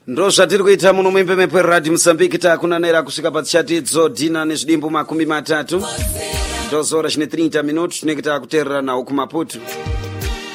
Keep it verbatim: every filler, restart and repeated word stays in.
ndo zvatiri kuita muno muimbemepo Radio Mozambique takunanera kusvika pachatidzo dhina nezvidimbu makumi matatu ndozora chine thirty minuti tinenge takuteerera nawo kumaputu